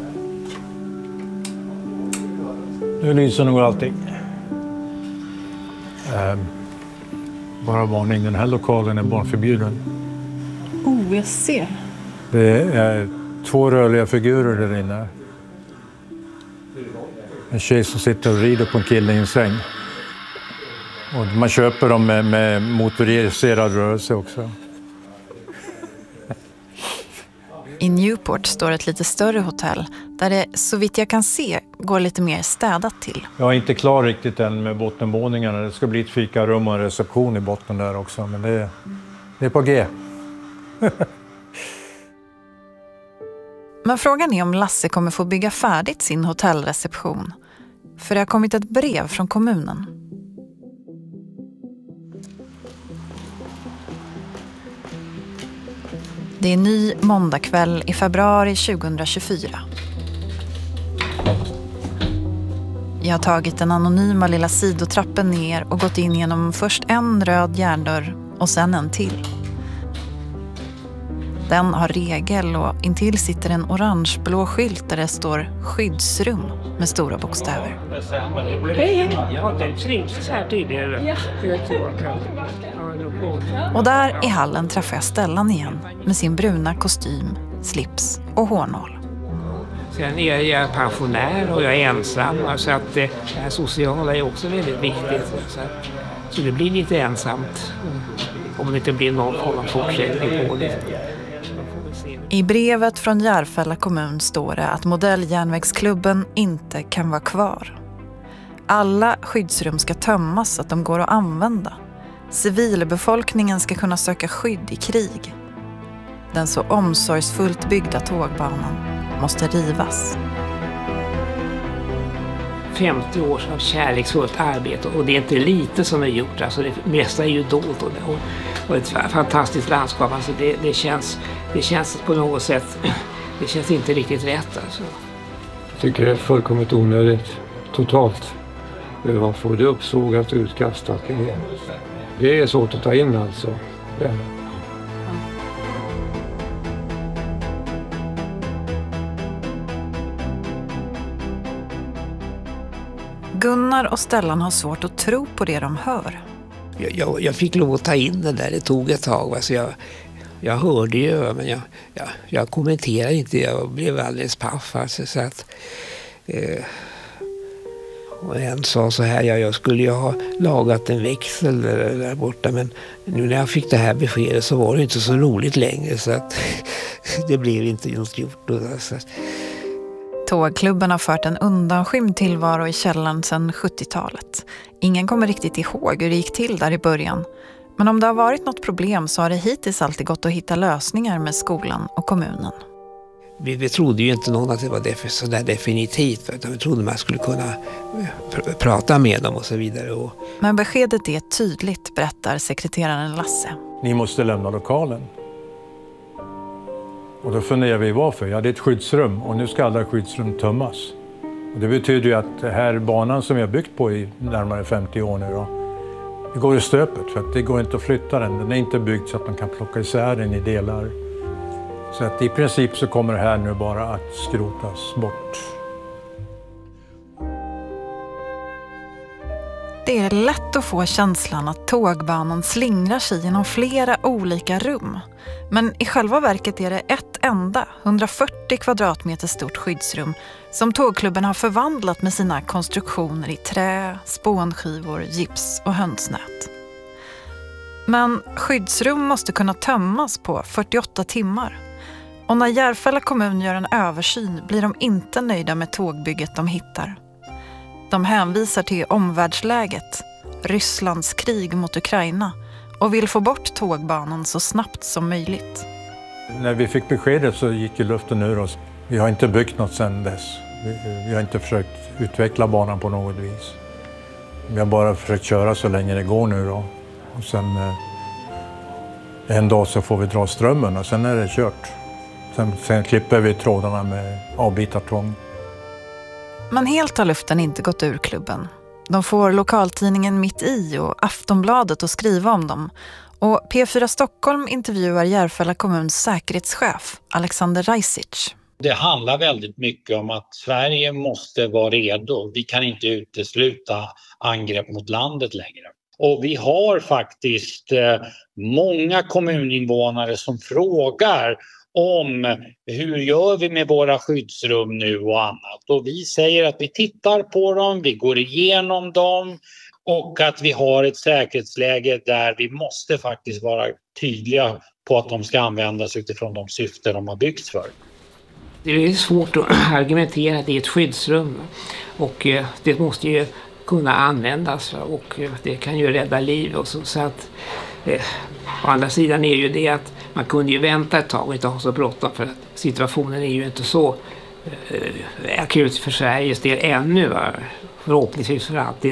Nu lyser nog allting. Bara varning, den här lokalen är barnförbjuden. Jag ser. Det är 2 rörliga figurer där inne. En tjej som sitter och rider på en kille i en säng. Och man köper dem med motoriserad rörelse också. I Newport står ett lite större hotell där det så vitt jag kan se går lite mer städat till. Jag är inte klar riktigt än med bottenvåningarna. Det ska bli ett fikarum och en reception i botten där också, men det är på G. Men frågan är om Lasse kommer få bygga färdigt sin hotellreception. För det har kommit ett brev från kommunen. Det är ny måndagkväll i februari 2024. Jag har tagit den anonyma lilla sidotrappen ner och gått in genom först en röd järndörr och sen en till. Den har regel och intill sitter en orangeblå skylt där det står skyddsrum med stora bokstäver. Och där i hallen träffar jag Stellan igen med sin bruna kostym, slips och hårnål. Sen är jag pensionär och jag är ensam, så att det här sociala är också väldigt viktigt. Så det blir lite ensamt om det inte blir någon form av fortsättning på det. I brevet från Järfälla kommun står det att modelljärnvägsklubben inte kan vara kvar. Alla skyddsrum ska tömmas så att de går att använda. Civilbefolkningen ska kunna söka skydd i krig. Den så omsorgsfullt byggda tågbanan måste rivas. 50 år av kärleksfullt arbete, och det är inte lite som är gjort. Alltså det mesta är ju dolt och ett fantastiskt landskap. Alltså det känns på något sätt, det känns inte riktigt rätt. Alltså. Jag tycker det är fullkomligt onödigt, totalt. Man får det uppsågat och utkastat. Det är svårt att ta in alltså. Gunnar och Stellan har svårt att tro på det de hör. Jag fick lov att ta in det där, det tog ett tag. Alltså jag hörde ju, men jag kommenterade inte, jag blev alldeles paff. Alltså, så att, och en sa så här, jag skulle ju ha lagat en växel där borta, men nu när jag fick det här beskedet så var det inte så roligt längre, så att det blev inte något gjort. Alltså. Tågklubben har fört en undanskymd tillvaro i källaren sedan 70-talet. Ingen kommer riktigt ihåg hur det gick till där i början. Men om det har varit något problem så har det hittills alltid gått att hitta lösningar med skolan och kommunen. Vi trodde ju inte någon att det var så där definitivt, utan vi trodde man skulle kunna prata med dem och så vidare. Men beskedet är tydligt, berättar sekreteraren Lasse. Ni måste lämna lokalen. Och då funderar vi varför. Ja, det är ett skyddsrum och nu ska alla skyddsrum tömmas. Och det betyder ju att det här banan som vi har byggt på i närmare 50 år nu då, det går i stöpet för att det går inte att flytta den. Den är inte byggd så att man kan plocka isär den i delar. Så att i princip så kommer det här nu bara att skrotas bort. Det är lätt att få känslan att tågbanan slingrar sig genom flera olika rum. Men i själva verket är det ett enda 140 kvadratmeter stort skyddsrum som tågklubben har förvandlat med sina konstruktioner i trä, spånskivor, gips och hönsnät. Men skyddsrum måste kunna tömmas på 48 timmar. Och när Järfälla kommun gör en översyn blir de inte nöjda med tågbygget de hittar. De hänvisar till omvärldsläget, Rysslands krig mot Ukraina, och vill få bort tågbanan så snabbt som möjligt. När vi fick beskedet så gick ju luften ur oss. Vi har inte byggt något sedan dess. Vi har inte försökt utveckla banan på något vis. Vi har bara försökt köra så länge det går nu då. Och sen en dag så får vi dra strömmen och sen är det kört. Sen klipper vi trådarna med avbitartång. Men helt har luften inte gått ur klubben. De får lokaltidningen Mitt i och Aftonbladet att skriva om dem. Och P4 Stockholm intervjuar Järfälla kommuns säkerhetschef Alexander Rajsic. Det handlar väldigt mycket om att Sverige måste vara redo. Vi kan inte utesluta angrepp mot landet längre. Och vi har faktiskt många kommuninvånare som frågar om hur gör vi med våra skyddsrum nu och annat. Och vi säger att vi tittar på dem, vi går igenom dem och att vi har ett säkerhetsläge där vi måste faktiskt vara tydliga på att de ska användas utifrån de syften de har byggts för. Det är svårt att argumentera att det är ett skyddsrum och det måste ju kunna användas och det kan ju rädda liv och så att å andra sidan är ju det att man kunde ju vänta ett tag och inte ha så bråttom för att situationen är ju inte så akut för Sveriges del ännu, va? Förhoppningsvis för alltid.